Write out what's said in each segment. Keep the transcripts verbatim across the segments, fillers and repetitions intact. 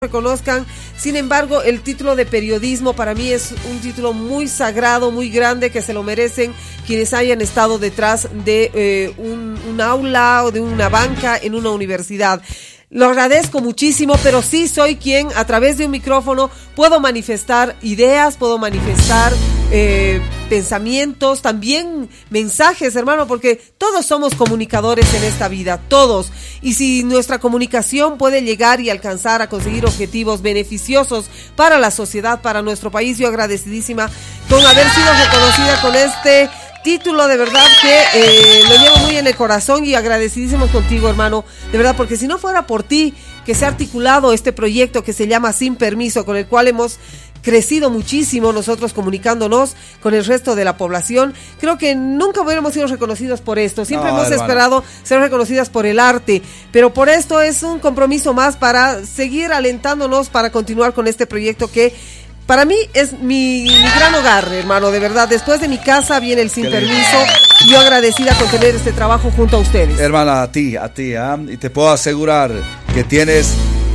reconozcan. Sin embargo, el título de periodismo para mí es un título muy sagrado, muy grande, que se lo merecen quienes hayan estado detrás de eh, un, un aula o de una banca en una universidad. Lo agradezco muchísimo, pero sí soy quien a través de un micrófono puedo manifestar ideas, puedo manifestar eh, pensamientos, también mensajes, hermano, porque todos somos comunicadores en esta vida, todos. Y si nuestra comunicación puede llegar y alcanzar a conseguir objetivos beneficiosos para la sociedad, para nuestro país, yo agradecidísima con haber sido reconocida con este título, de verdad que eh, lo llevo muy en el corazón y agradecidísimos contigo, hermano, de verdad, porque si no fuera por ti que se ha articulado este proyecto que se llama Sin Permiso, con el cual hemos crecido muchísimo nosotros comunicándonos con el resto de la población, creo que nunca hubiéramos sido reconocidos por esto, siempre no, hemos hermano. esperado ser reconocidas por el arte, pero por esto es un compromiso más para seguir alentándonos para continuar con este proyecto que para mí es mi, mi gran hogar, hermano, de verdad. Después de mi casa viene el Sin Permiso. Yo agradecida con tener este trabajo junto a ustedes. Hermana, a ti, a ti, ¿eh? Y te puedo asegurar que tienes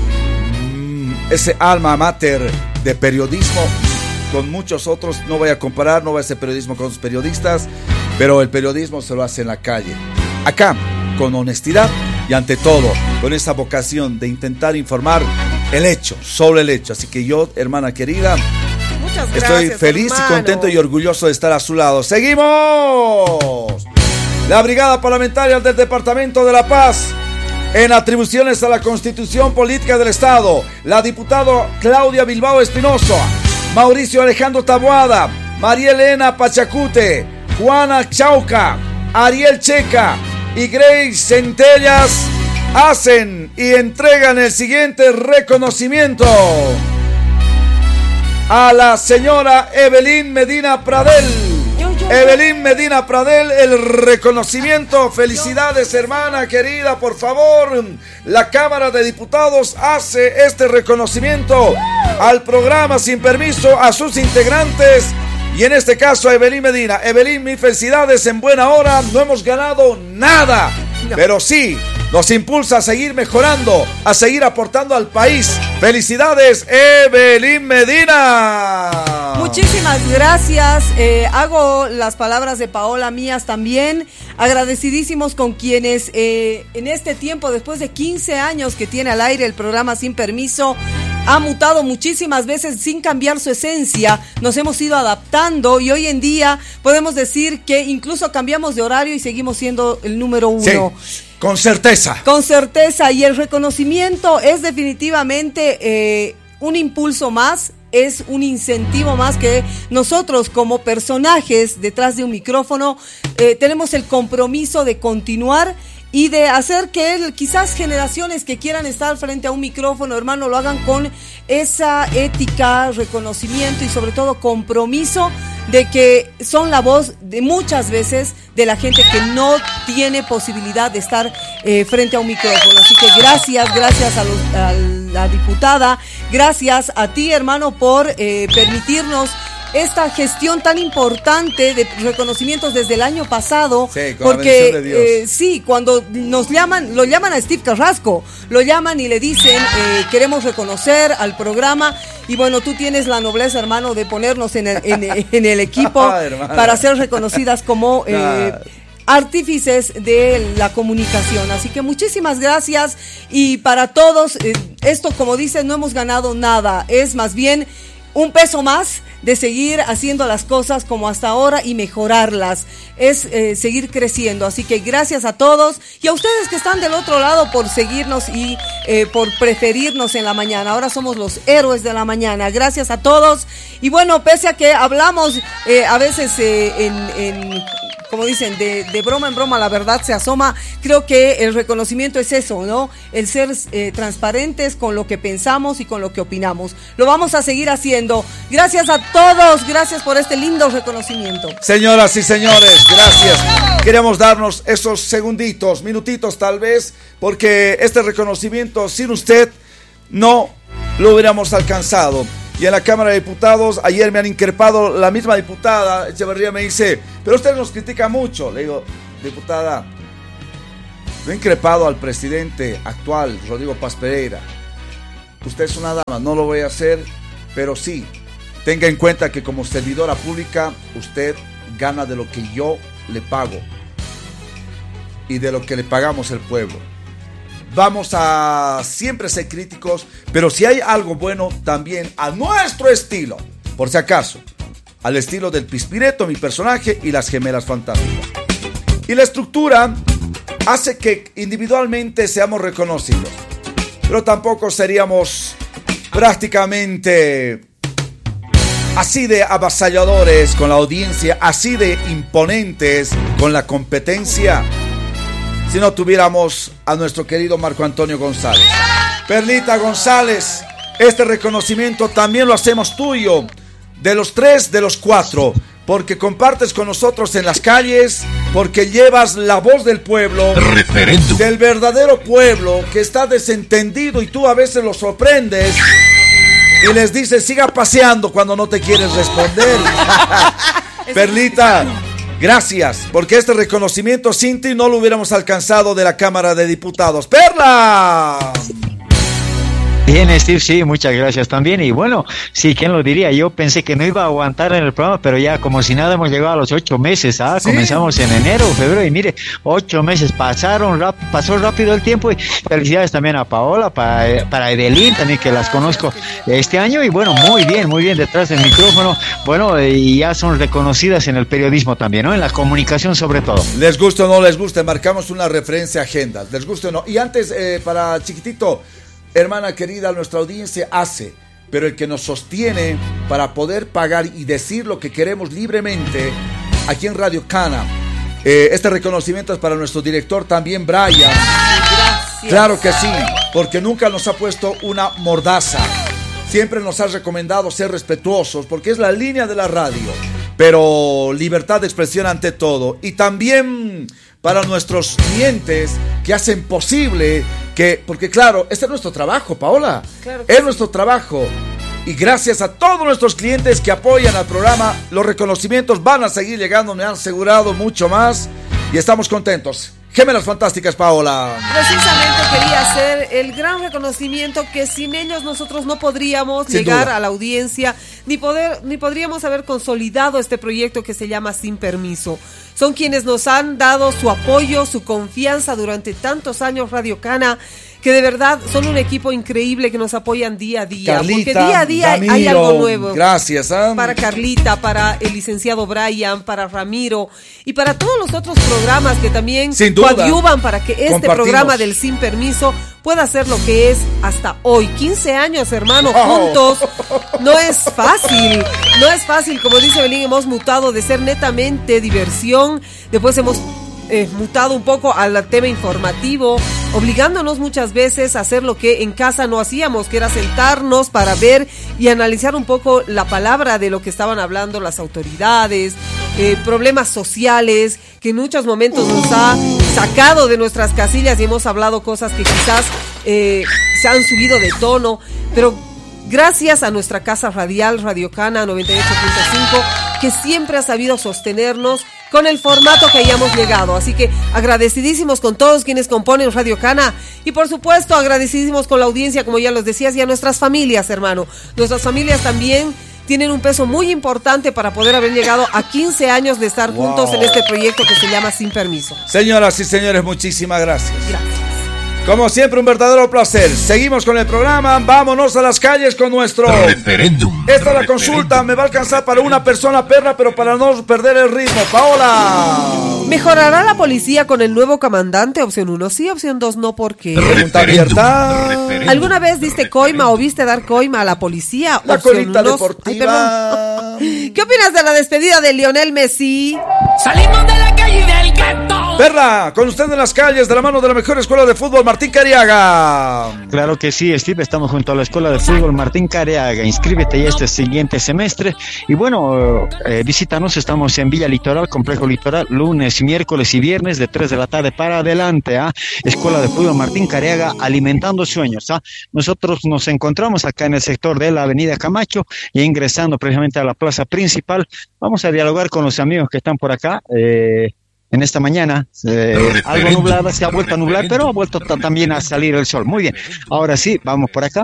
mmm, ese alma mater de periodismo con muchos otros. No voy a comparar, no voy a hacer periodismo con los periodistas, pero el periodismo se lo hace en la calle. Acá, con honestidad y ante todo, con esa vocación de intentar informar el hecho, sobre el hecho. Así que yo, hermana querida, muchas gracias, estoy feliz hermano. y contento y orgulloso de estar a su lado. ¡Seguimos! La Brigada Parlamentaria del Departamento de La Paz, en atribuciones a la Constitución Política del Estado, la diputada Claudia Bilbao Espinosa, Mauricio Alejandro Taboada, María Elena Pachacute, Juana Chauca, Ariel Checa y Grace Centellas hacen y entregan el siguiente reconocimiento a la señora Evelyn Medina Pradel. Yo, yo, Evelyn Medina Pradel, el reconocimiento. Felicidades, hermana querida, por favor. La Cámara de Diputados hace este reconocimiento al programa Sin Permiso, a sus integrantes. Y en este caso a Evelyn Medina. Evelyn, mis felicidades, en buena hora. No hemos ganado nada, no. pero sí nos impulsa a seguir mejorando, a seguir aportando al país. ¡Felicidades, Evelyn Medina! Muchísimas gracias. Eh, hago las palabras de Paola mías también. Agradecidísimos con quienes eh, en este tiempo, después de quince años que tiene al aire el programa Sin Permiso, ha mutado muchísimas veces sin cambiar su esencia. Nos hemos ido adaptando y hoy en día podemos decir que incluso cambiamos de horario y seguimos siendo el número uno. Sí. Con certeza. Con certeza. Y el reconocimiento es definitivamente eh, un impulso más, es un incentivo más que nosotros como personajes detrás de un micrófono eh, tenemos el compromiso de continuar y de hacer que él, quizás generaciones que quieran estar frente a un micrófono, hermano, lo hagan con esa ética, reconocimiento y sobre todo compromiso de que son la voz de muchas veces de la gente que no tiene posibilidad de estar eh, frente a un micrófono. Así que gracias, gracias a, los, a la diputada, gracias a ti, hermano, por eh, permitirnos esta gestión tan importante de reconocimientos desde el año pasado, sí, con porque la bendición de Dios. Eh, sí, cuando nos llaman, lo llaman a Steve Carrasco, lo llaman y le dicen eh, queremos reconocer al programa y bueno, tú tienes la nobleza, hermano, de ponernos en el, en, en el equipo para ser reconocidas como eh, artífices de la comunicación. Así que muchísimas gracias y para todos, eh, esto como dicen, no hemos ganado nada, es más bien un peso más de seguir haciendo las cosas como hasta ahora y mejorarlas, es eh, seguir creciendo. Así que gracias a todos y a ustedes que están del otro lado por seguirnos y eh, por preferirnos en la mañana. Ahora somos los héroes de la mañana. Gracias a todos. Y bueno, pese a que hablamos eh, a veces eh, en, en como dicen, de, de broma en broma la verdad se asoma, creo que el reconocimiento es eso, ¿no? El ser eh, transparentes con lo que pensamos y con lo que opinamos. Lo vamos a seguir haciendo. Gracias a todos, gracias por este lindo reconocimiento. Señoras y señores, gracias. Queremos darnos esos segunditos, minutitos tal vez, porque este reconocimiento sin usted no lo hubiéramos alcanzado. Y en la Cámara de Diputados, ayer me han increpado, la misma diputada Echeverría me dice, pero usted nos critica mucho. Le digo, diputada, no he increpado al presidente actual, Rodrigo Paz Pereira. usted es una dama, no lo voy a hacer, pero sí, tenga en cuenta que como servidora pública, usted gana de lo que yo le pago y de lo que le pagamos el pueblo. Vamos a siempre ser críticos, pero si hay algo bueno, también a nuestro estilo, por si acaso, al estilo del Pispireto, mi personaje, y las Gemelas Fantásticas. Y la estructura hace que individualmente seamos reconocidos, pero tampoco seríamos prácticamente así de avasalladores con la audiencia, así de imponentes con la competencia, si no tuviéramos a nuestro querido Marco Antonio González. Perlita González, este reconocimiento también lo hacemos tuyo, de los tres, de los cuatro, porque compartes con nosotros en las calles, porque llevas la voz del pueblo, Referéndum. del verdadero pueblo que está desentendido y tú a veces lo sorprendes y les dices siga paseando cuando no te quieres responder. Perlita, gracias, porque este reconocimiento sin ti no lo hubiéramos alcanzado de la Cámara de Diputados. ¡Perla! Bien, Steve, sí, muchas gracias también. Y bueno, sí, ¿quién lo diría? Yo pensé que no iba a aguantar en el programa, pero ya como si nada hemos llegado a los ocho meses, ¿ah? ¿Sí? Comenzamos en enero, febrero, y mire, ocho meses pasaron, rap, pasó rápido el tiempo. Y felicidades también a Paola, para, para Edelín, también que las conozco este año. Y bueno, muy bien, muy bien detrás del micrófono. Bueno, y ya son reconocidas en el periodismo también, ¿no? En la comunicación sobre todo. Les guste o no les guste, marcamos una referencia a agendas, les guste o no. Y antes, eh, para Chiquitito, hermana querida, nuestra audiencia hace, pero el que nos sostiene para poder pagar y decir lo que queremos libremente aquí en Radio Cana. Eh, este reconocimiento es para nuestro director también, Brian. Gracias. Claro que sí, porque nunca nos ha puesto una mordaza. Siempre nos ha recomendado ser respetuosos, porque es la línea de la radio. Pero libertad de expresión ante todo. Y también para nuestros clientes que hacen posible que, porque claro, este es nuestro trabajo, Paola, claro es sí. nuestro trabajo, y gracias a todos nuestros clientes que apoyan al programa, los reconocimientos van a seguir llegando, me han asegurado mucho más, y estamos contentos. Gemelas Fantásticas, Paola. Precisamente quería hacer el gran reconocimiento que sin ellos nosotros no podríamos sin llegar duda. a la audiencia, ni poder, ni podríamos haber consolidado este proyecto que se llama Sin Permiso. Son quienes nos han dado su apoyo, su confianza durante tantos años, Radio Cana, que de verdad son un equipo increíble que nos apoyan día a día. Carlita, porque día a día Ramiro, hay algo nuevo. Gracias. ¿eh? Para Carlita, para el licenciado Brian, para Ramiro y para todos los otros programas que también coadyuvan para que este programa del Sin Permiso pueda ser lo que es hasta hoy. quince años, hermano, juntos. No es fácil, no es fácil. Como dice Belín, hemos mutado de ser netamente diversión. Después hemos eh, mutado un poco al tema informativo, obligándonos muchas veces a hacer lo que en casa no hacíamos, que era sentarnos para ver y analizar un poco la palabra de lo que estaban hablando las autoridades, eh, problemas sociales, que en muchos momentos nos ha sacado de nuestras casillas y hemos hablado cosas que quizás eh, se han subido de tono, pero gracias a nuestra casa radial, Radio Cana noventa y ocho punto cinco, que siempre ha sabido sostenernos con el formato que hayamos llegado. Así que agradecidísimos con todos quienes componen Radio Cana y por supuesto agradecidísimos con la audiencia, como ya los decías, y a nuestras familias, hermano. Nuestras familias también tienen un peso muy importante para poder haber llegado a quince años de estar wow. juntos en este proyecto que se llama Sin Permiso. Señoras y señores, muchísimas gracias. Gracias. Como siempre, un verdadero placer. Seguimos con el programa. Vámonos a las calles con nuestro referéndum. Esta es la referéndum. Consulta. Me va a alcanzar para una persona, perra, pero para no perder el ritmo. Paola. ¿Mejorará la policía con el nuevo comandante? Opción uno sí, opción dos no. ¿Por qué? Pregunta abierta. ¿Alguna vez diste coima o viste dar coima a la policía? La opción colita uno. deportiva. Ay, ¿qué opinas de la despedida de Lionel Messi? Salimos de la calle del gato. Perla, con usted en las calles, de la mano de la mejor escuela de fútbol, Martín Cariaga. Claro que sí, Steve, estamos junto a la escuela de fútbol Martín Cariaga. Inscríbete ya este siguiente semestre. Y bueno, eh, visítanos, estamos en Villa Litoral, Complejo Litoral, lunes, miércoles y viernes de tres de la tarde para adelante. ¿ah? Escuela de fútbol Martín Cariaga, alimentando sueños. ¿ah? Nosotros nos encontramos acá en el sector de la avenida Camacho y ingresando precisamente a la plaza principal. Vamos a dialogar con los amigos que están por acá. Eh, En esta mañana, eh, algo nublada, se ha vuelto a nublar, pero ha vuelto t- también a salir el sol. Muy bien, ahora sí, vamos por acá.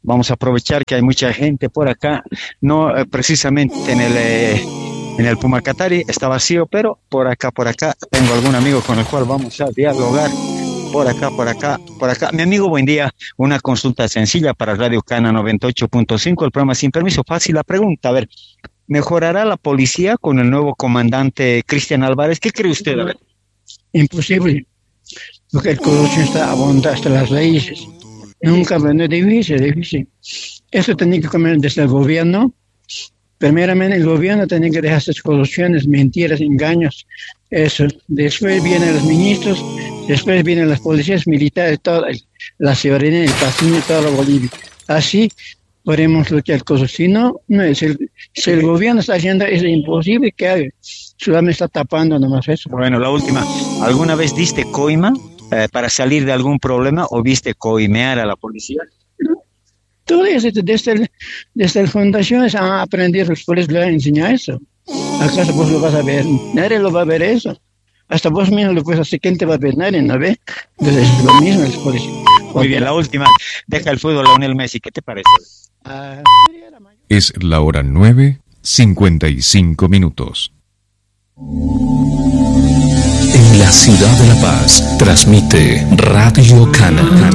vamos a aprovechar que hay mucha gente por acá, no eh, precisamente en el... Eh, En el Pumacatari está vacío, pero por acá, por acá, tengo algún amigo con el cual vamos a dialogar. Por acá, por acá, por acá. Mi amigo, buen día. Una consulta sencilla para Radio Cana noventa y ocho punto cinco, el programa Sin Permiso. Fácil la pregunta. A ver, ¿mejorará la policía con el nuevo comandante Cristian Álvarez? ¿Qué cree usted? A ver. Imposible, porque el corrupción está abonda hasta las raíces. Nunca, no es difícil, es difícil. Eso tiene que comer desde el gobierno. Primeramente, el gobierno tiene que dejar estas corrupciones, mentiras, engaños, eso. Después vienen los ministros, después vienen las policías militares, toda la ciudadanía, el pasillo, toda la Bolivia. Así podemos luchar cosas. Si no, no es el, si el gobierno está haciendo, es imposible que haga. Solamente está tapando nomás eso. Bueno, la última. ¿Alguna vez diste coima eh, para salir de algún problema o viste coimear a la policía? Todo eso, desde, el, desde las fundaciones han aprendido, los policías les han enseñado eso. ¿Acaso vos lo vas a ver? Nadie lo va a ver eso. Hasta vos mismo lo puedes hacer, ¿quién te va a ver? Nadie, ¿no ve? Entonces es lo mismo los policías. Muy bien, la última. Deja el fútbol a Lionel Messi, ¿qué te parece? Uh, es la hora nueve, cincuenta y cinco minutos. En la ciudad de La Paz, transmite Radio Cana.